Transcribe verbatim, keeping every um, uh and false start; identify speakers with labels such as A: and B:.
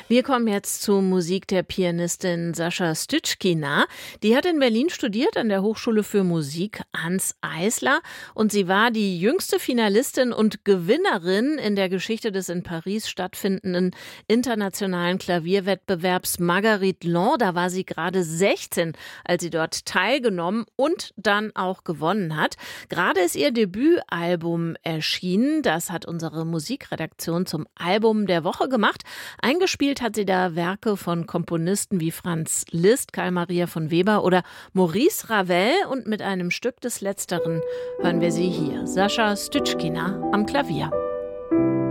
A: Wir kommen jetzt zur Musik der Pianistin Sascha Styczkina. Die hat in Berlin studiert an der Hochschule für Musik Hanns Eisler und sie war die jüngste Finalistin und Gewinnerin in der Geschichte des in Paris stattfindenden internationalen Klavierwettbewerbs Marguerite Long. Da war sie gerade sechzehn, als sie dort teilgenommen und dann auch gewonnen hat. Gerade ist ihr Debütalbum erschienen. Das hat unsere Musikredaktion zum Album der Woche gemacht. Eingespielt hat sie da Werke von Komponisten wie Franz Liszt, Carl Maria von Weber oder Maurice Ravel. Und mit einem Stück des Letzteren hören wir sie hier. Sascha Styczkina am Klavier.